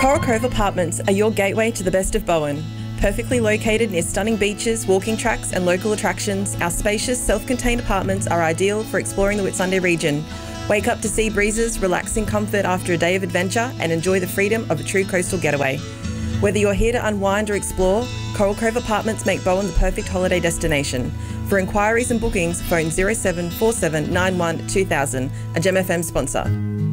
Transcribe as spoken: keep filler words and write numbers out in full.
Coral Cove Apartments are your gateway to the best of Bowen. Perfectly located near stunning beaches, walking tracks and local attractions, our spacious, self-contained apartments are ideal for exploring the Whitsunday region. Wake up to sea breezes, relax in comfort after a day of adventure and enjoy the freedom of a true coastal getaway. Whether you're here to unwind or explore, Coral Cove Apartments make Bowen the perfect holiday destination. For inquiries and bookings, phone zero seven four seven nine one two thousand, a Gem F M sponsor.